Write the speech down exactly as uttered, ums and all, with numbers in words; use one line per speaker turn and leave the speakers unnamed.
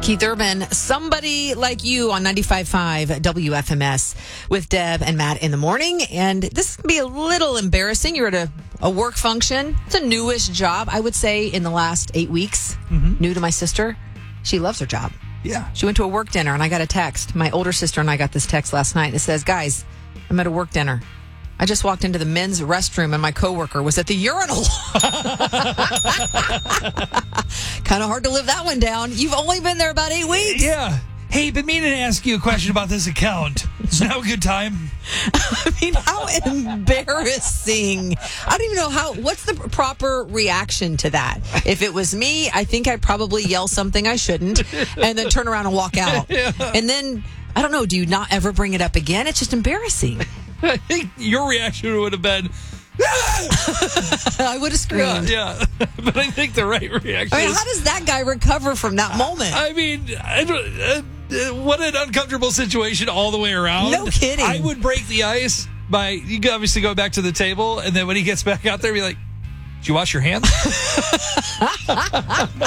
Keith Urban, Somebody Like You on ninety-five point five W F M S with Deb and Matt in the morning. And this can be a little embarrassing. You're at a, a work function. It's a newish job, I would say, in the last eight weeks. Mm-hmm. New to my sister. She loves her job.
Yeah.
She went to a work dinner, and I got a text. My older sister and I got this text last night. It says, guys, I'm at a work dinner. I just walked into the men's restroom, and my coworker was at the urinal. Kind of hard to live that one down. You've only been there about eight weeks.
Yeah. Hey, been meaning to ask you a question about this account. Is now a good time?
I mean, how embarrassing. I don't even know how, what's the proper reaction to that? If it was me, I think I'd probably yell something I shouldn't and then turn around and walk out. Yeah. And then, I don't know, do you not ever bring it up again? It's just embarrassing.
I think your reaction would have been,
I would have screamed.
Yeah, yeah. But I think the right reaction
I mean,
is,
how does that guy recover from that moment?
I mean, I don't, uh, uh, what an uncomfortable situation all the way around.
No kidding.
I would break the ice by, you could obviously go back to the table, and then when he gets back out there, be like, did you wash your hands?